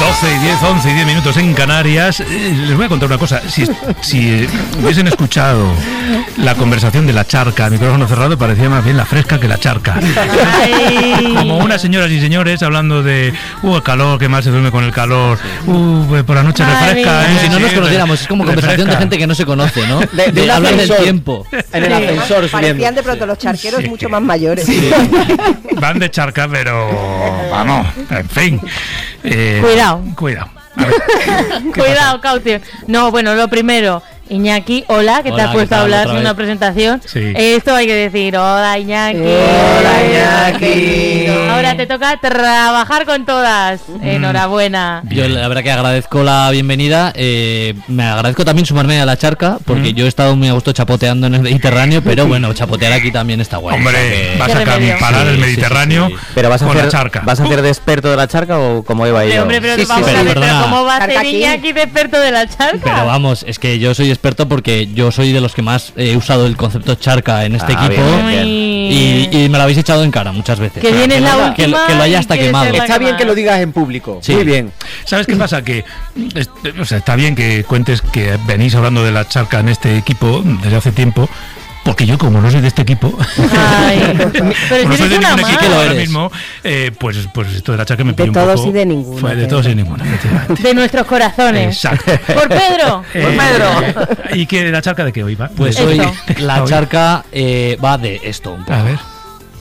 11 y 10 minutos en Canarias. Les voy a contar una cosa. Si hubiesen escuchado la conversación de la charca a micrófono cerrado, parecía más bien la fresca que la charca. Ay. Como unas señoras y señores hablando de el calor, que mal se duerme con el calor, por la noche refresca. Como si no nos conociéramos, es como conversación de gente que no se conoce, ¿no? De hablar del tiempo. En el ascensor. Parecían de pronto los charqueros mucho más mayores. Sí. Van de charca, pero vamos, en fin. Cuidado. A ver, Cuidado, caution. No, bueno, lo primero, Iñaki, hola, que te has puesto a hablar sin una presentación. Sí. Esto hay que decir, hola Iñaki. Hola, Iñaki. Ahora te toca trabajar con todas. Enhorabuena. Yo la verdad que agradezco la bienvenida. Me agradezco también sumarme a la charca, porque yo he estado muy a gusto chapoteando en el Mediterráneo, pero bueno, chapotear aquí también está guay. hombre, vas a remedio. parar el Sí, Mediterráneo sí. Pero vas a con hacer, la charca. ¿vas a hacer de experto de la charca o como Eva y yo? Hombre, pero Sí, vamos sí, a ver, perdona. pero ¿cómo va a ser Charca aquí. Iñaki de experto de la charca? Pero vamos, es que yo soy experto porque yo soy de los que más he usado el concepto charca en este Ah, equipo. bien, bien. Y me lo habéis echado en cara muchas veces. Que vienes la que última lo haya y hasta quieres quemado. ser la Está bien más. que lo digas en público. Sí. Muy bien. ¿Sabes qué pasa? Que está bien que cuentes que venís hablando de la charca en este equipo desde hace tiempo, porque yo, como no soy de este equipo, Ay, pero no si soy eres de una ningún equipo que lo más. ahora eres. mismo, pues esto de la charca me pilló un todos poco. y de ninguno, Fue de Pedro. todos y de ninguno, efectivamente. De nuestros corazones. Exacto. Por Pedro. ¿Y qué la charca de qué hoy va? Pues Esto. hoy la charca va de esto un poco. A ver.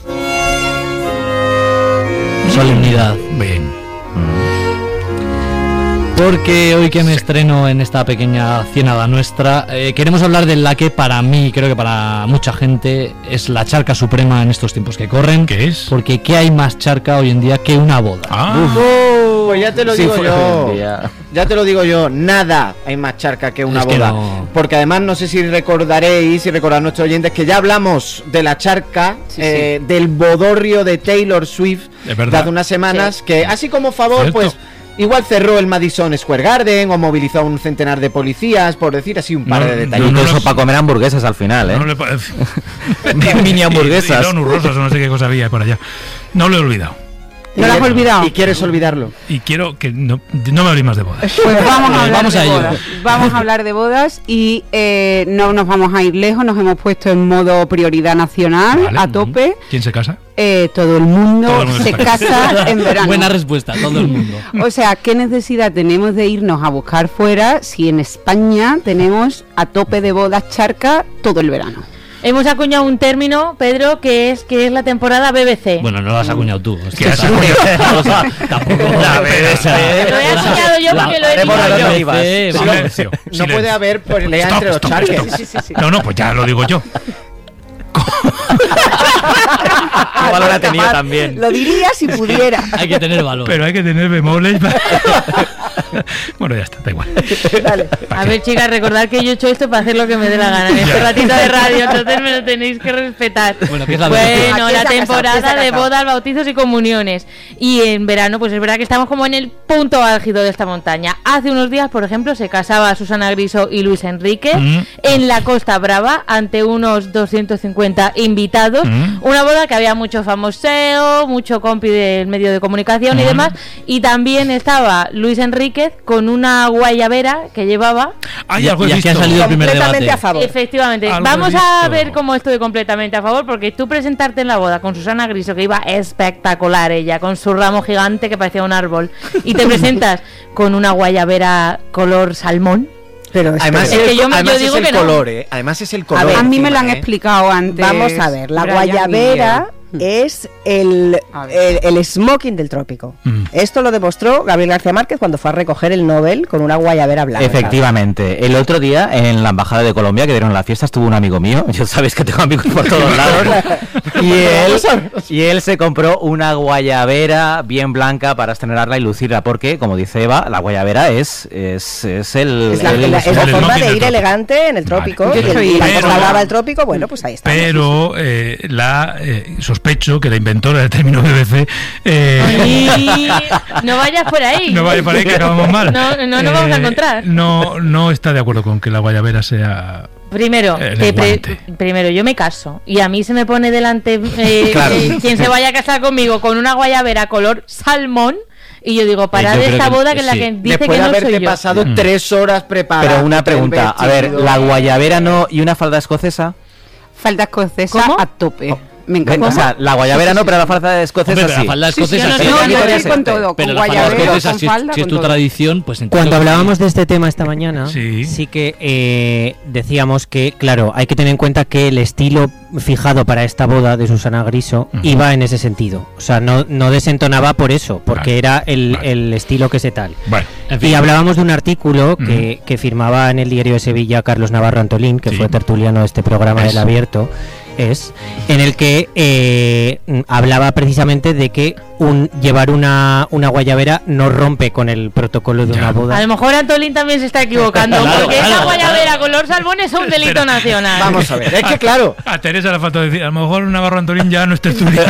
Solemnidad. Bien. Porque hoy que me estreno en esta pequeña ciénaga nuestra, queremos hablar de la que para mí, creo que para mucha gente, es la charca suprema en estos tiempos que corren. ¿Qué es? Porque ¿qué hay más charca hoy en día que una boda? Pues ya te lo Sí, digo fue yo. hoy en día. Ya te lo digo yo. Nada hay más charca que una Es que boda. no. Porque además no sé si recordaréis, si recordarán nuestros oyentes, que ya hablamos de la charca, del bodorrio de Taylor Swift Es verdad. de hace unas semanas, que así como favor, Cierto. pues igual cerró el Madison Square Garden o movilizó a un centenar de policías, por decir así un par No, de no, detalles. no, Incluso para comer hamburguesas al final, ¿eh? No le parece. Mini hamburguesas. Y donuts rosas o no sé qué cosa había por allá. No lo he olvidado. ¿No lo has olvidado? ¿Y quieres olvidarlo? Y quiero que no me habléis más de bodas. Pues vamos a hablar Vamos de a ello. bodas. Vamos a hablar de bodas y no nos vamos a ir lejos, nos hemos puesto en modo prioridad nacional, Vale. a tope. ¿Quién se casa? Todo el mundo Todo el mundo se se casa. casa en verano. Buena respuesta, todo el mundo. O sea, ¿qué necesidad tenemos de irnos a buscar fuera si en España tenemos a tope de bodas charca todo el verano? Hemos acuñado un término, Pedro, que es la temporada BBC. Bueno, no lo has acuñado tú. ¿Qué Esto has está- acuñado? o sea, tampoco. Lo he acuñado yo porque lo he Hemos dicho dado yo. las Sí, Silencio. No puede haber pelea entre los Stop, charques. stop. No, pues ya lo digo yo. Igual lo ha tenido también. Lo diría si pudiera. Hay que tener valor. Pero hay que tener bemoles. Bueno, ya está, da igual. A ver, chicas, recordad que yo he hecho esto para hacer lo que me dé la gana en este Ya. ratito de radio, entonces me lo tenéis que respetar. Bueno, ¿qué es la Bueno, ¿Quién se ha la casado? ¿Quién se temporada ha de casado? bodas, bautizos y comuniones. Y en verano, pues es verdad que estamos como en el punto álgido de esta montaña. Hace unos días, por ejemplo, se casaba Susana Griso y Luis Enrique en la Costa Brava ante unos 250 invitados. Una boda que había mucho famoseo, mucho compi del medio de comunicación y demás. Y también estaba Luis Enríquez con una guayabera que llevaba. Hay algo Y he aquí ha visto. salido el primer Completamente debate. a favor. Efectivamente, Algo vamos he a visto. ver cómo esto de completamente a favor, porque tú presentarte en la boda con Susana Griso, que iba espectacular ella, con su ramo gigante que parecía un árbol, y te presentas con una guayabera color salmón. Pero Además, Es que yo además digo es el que no. color, ¿eh? Además es el color. a ver, a mí me encima, lo han ¿eh? explicado antes. Vamos a ver, la Brian y guayabera Miguel. es el smoking del trópico. Esto lo demostró Gabriel García Márquez cuando fue a recoger el Nobel con una guayabera blanca. Efectivamente. El otro día en la embajada de Colombia que dieron la fiesta estuvo un amigo mío. Yo sabéis que tengo amigos por todos lados. y él se compró una guayabera bien blanca para estrenarla y lucirla porque, como dice Eva, la guayabera es el Es la, el- es la el forma smoking de del ir trópico. elegante en el trópico. Vale. Y la Pero- Costa Brava del trópico, bueno, pues ahí está. Pero sospecho que la inventora del término BBC Y no vayas por ahí. no vaya por ahí que acabamos mal. No vamos a encontrar. No está de acuerdo con que la guayabera sea Primero, guante. primero yo me caso y a mí se me pone delante Claro. quien se vaya a casar conmigo con una guayabera color salmón Y yo digo, parad yo de creo esta que boda que es la sí. que dice Después que de no haberte soy yo. pasado 3 horas preparando. Pero una pregunta, a ver, la guayabera no y una falda escocesa. Falda escocesa ¿Cómo? a tope. Me encanta. O sea, la guayabera no, pero la falda escocesa Hombre, pero sí. la falda Sí, sí, escocesa no, sí. no, No, yo no, estoy con todo, Pero con la falda guayabera, escocesa, con si falda, es con tu todo. tradición, pues entiendo Cuando que- hablábamos de este tema esta mañana, Sí. sí que decíamos que, claro, hay que tener en cuenta que el estilo fijado para esta boda de Susana Griso Ujú. iba en ese sentido. O sea, no desentonaba por eso, porque Vale, era el, vale. el estilo que se tal. Bueno, En fin. Y hablábamos de un artículo que firmaba en el Diario de Sevilla Carlos Navarro Antolín, que Sí. fue tertuliano de este programa Es. del Abierto, en el que hablaba precisamente de que llevar una guayabera no rompe con el protocolo de Ya. una boda. A lo mejor Antolín también se está equivocando, Claro, porque claro, esa guayabera con los salmones es un delito nacional. Vamos a ver, es que claro, a Teresa le falta decir, a lo mejor Navarro Antolín ya no está estudiando.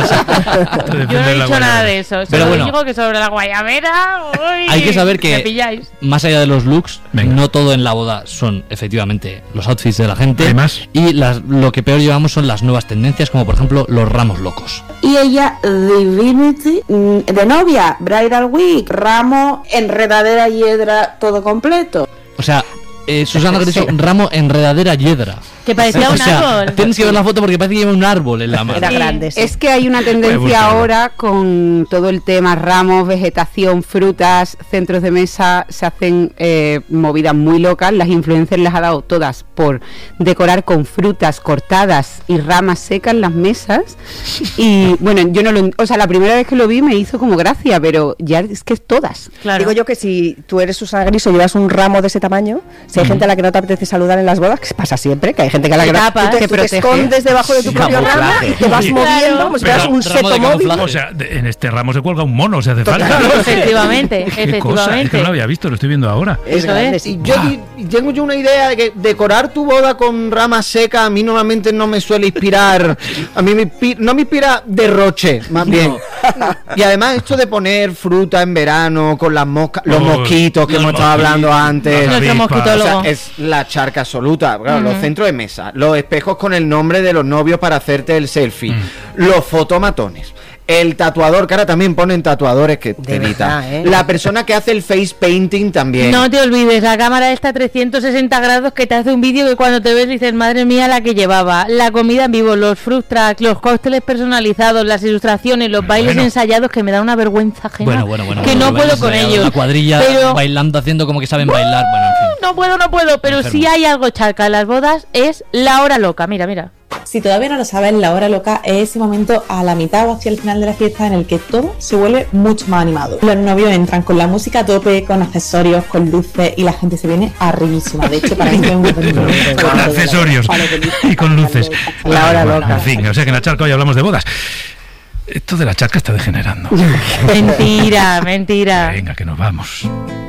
Yo no he dicho nada de eso, Pero solo bueno. digo que sobre la guayabera, uy, Hay que saber que- me pilláis. Más allá de los looks, Venga. no todo en la boda son efectivamente los outfits de la gente. ¿Hay más? Y lo que peor llevamos son las nuevas tendencias, como por ejemplo los ramos locos. Y ella, Divinity, de novia, Bridal Week, ramo, enredadera, hiedra, todo completo. O sea, Susana Griso, ramo enredadera yedra. Que parecía un O sea, árbol. tienes que ver la foto porque parece que lleva un árbol en la mano. Era Sí. grande, sí. Es que hay una Puede tendencia buscarlo. ahora con todo el tema ramos, vegetación, frutas, centros de mesa, se hacen movidas muy locas. Las influencers les ha dado todas por decorar con frutas cortadas y ramas secas las mesas. Y bueno, yo no lo... O sea, la primera vez que lo vi me hizo como gracia, pero ya es que es todas. Claro. Digo yo que si tú eres Susana Griso y llevas un ramo de ese tamaño, si hay gente a la que no te apetece saludar en las bodas, que pasa siempre, que hay gente a la Te que no tapas, tú te tú te protege. escondes debajo de tu Sí, propio ramo camuflaje. y te vas Sí. moviendo Claro. como si Pero fueras un ramo seto de móvil. camuflaje. O sea, en este ramo se cuelga un mono, si hace falta. Efectivamente, Qué cosa, es que efectivamente. no lo había visto, lo estoy viendo ahora. Es Eso grande, es. sí. y tengo yo una idea de que decorar tu boda con ramas secas a mí normalmente no me suele inspirar. A mí no me inspira derroche, más bien. Y además esto de poner fruta en verano con las moscas, los Oh, mosquitos que los hemos estado hablando mosquitos, antes. las Nuestro avispas. mosquitólogo. O sea, es la charca absoluta. Claro, los centros de mesa, los espejos con el nombre de los novios para hacerte el selfie, los fotomatones. El tatuador, que ahora también ponen tatuadores que te verdad, evitan. La persona que hace el face painting también. No te olvides, la cámara esta 360 grados que te hace un vídeo que cuando te ves dices, madre mía, la que llevaba. La comida en vivo, los fruit tracks, los cócteles personalizados, las ilustraciones, los bailes Bueno. ensayados que me da una vergüenza ajena. Bueno. Que no puedo con ellos. La cuadrilla Pero bailando, haciendo como que saben bailar. Bueno, en fin. no puedo, pero Enfermo. si hay algo charca en las bodas es la hora loca, mira. Si todavía no lo sabes, la hora loca es ese momento a la mitad o hacia el final de la fiesta en el que todo se vuelve mucho más animado. Los novios entran con la música a tope, con accesorios, con luces y la gente se viene arribísima. De hecho, para mí es un buen momento. Con accesorios y con luces. La hora Bueno, loca. En fin, o sea que en la charca hoy hablamos de bodas. Esto de la charca está degenerando. Mentira. Venga, que nos vamos.